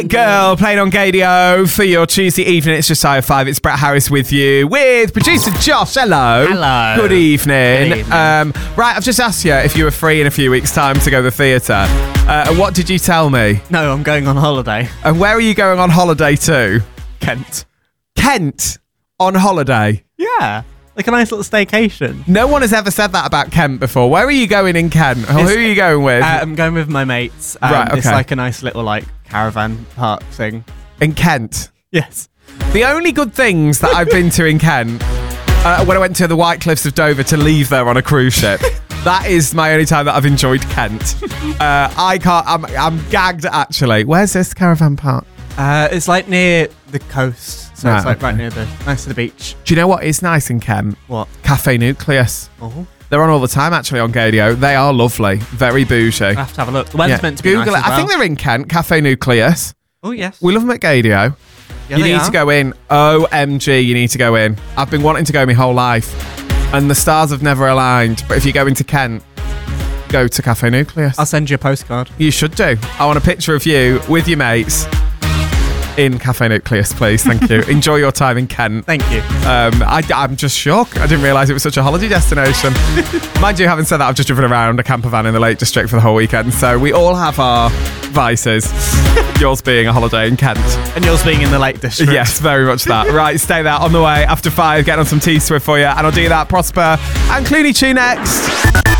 Girl, playing on Gadio for your Tuesday evening. It's just shy 5. It's Brett Harris with you, with producer Josh. Hello. Hello. Good evening. Good evening. Right, I've just asked you if you were free in a few weeks' time to go to the theatre. And what did you tell me? No, I'm going on holiday. And where are you going on holiday to? Kent. Kent on holiday. Yeah. Like a nice little staycation. No one has ever said that about Kent before. Where are you going in Kent? Who are you going with? I'm going with my mates. Right, okay. It's like a nice little caravan park thing. In Kent. Yes. The only good things that I've been to in Kent, when I went to the White Cliffs of Dover to leave there on a cruise ship. That is my only time that I've enjoyed Kent. I can't. I'm gagged actually. Where's this caravan park? It's like near the coast. So it's like right near next to the beach. Do you know what is nice in Kent? What? Cafe Nucleus. Oh. They're on all the time actually on Gadio. They are lovely. Very bougie. I have to have a look. The weather's meant to be Google nice it. as well. I think they're in Kent. Cafe Nucleus. Oh, yes. We love them at Gadio. Yeah, You they need are. to go in. OMG, you need to go in. I've been wanting to go my whole life. And the stars have never aligned. But if you go into Kent, go to Cafe Nucleus. I'll send you a postcard. You should do. I want a picture of you with your mates in Cafe Nucleus, please. Thank you. Enjoy your time in Kent. Thank you. I'm just shocked. I didn't realise it was such a holiday destination. Mind you, having said that, I've just driven around a camper van in the Lake District for the whole weekend. So we all have our vices. Yours being a holiday in Kent. And yours being in the Lake District. Yes, very much that. Right, stay there on the way after 5, getting on some T-Swift for you. And I'll do that, Prosper and Clooney Tune next.